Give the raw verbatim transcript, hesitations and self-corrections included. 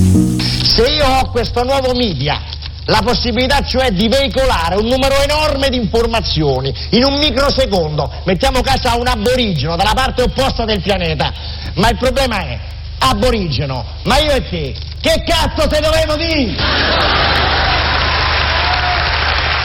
Se io ho questo nuovo media, la possibilità cioè di veicolare un numero enorme di informazioni in un microsecondo, mettiamo caso a un aborigeno dalla parte opposta del pianeta, ma il problema è, aborigeno, ma io e te, che cazzo te dovevo dire?